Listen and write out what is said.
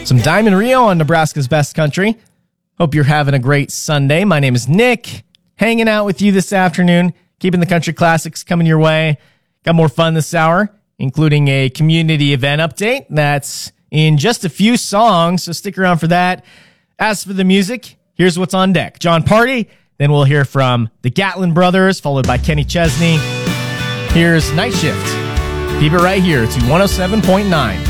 Some Diamond Rio on Nebraska's Best Country. Hope you're having a great Sunday. My name is Nick, hanging out with you this afternoon, keeping the country classics coming your way. Got more fun this hour, including a community event update that's in just a few songs, so stick around for that. As for the music, here's what's on deck. John Party, then we'll hear from the Gatlin Brothers, followed by Kenny Chesney. Here's Night Shift. Keep it right here to 107.9.